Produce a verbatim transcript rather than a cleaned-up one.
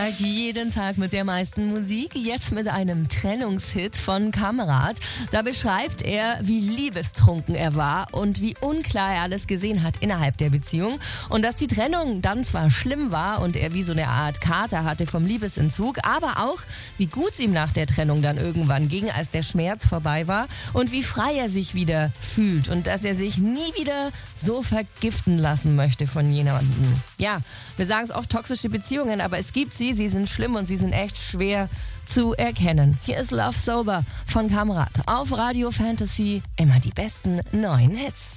Tag, jeden Tag mit der meisten Musik, jetzt mit einem Trennungshit von Kamerad. Da beschreibt er, wie liebestrunken er war und wie unklar er alles gesehen hat innerhalb der Beziehung. Und dass die Trennung dann zwar schlimm war und er wie so eine Art Kater hatte vom Liebesentzug, aber auch, wie gut es ihm nach der Trennung dann irgendwann ging, als der Schmerz vorbei war und wie frei er sich wieder fühlt und dass er sich nie wieder so vergiften lassen möchte von jemandem. Ja, wir sagen es oft, toxische Beziehungen, aber es gibt sie, sie sind schlimm und sie sind echt schwer zu erkennen. Hier ist Love Sober von Kamerad auf Radio Fantasy, immer die besten neuen Hits.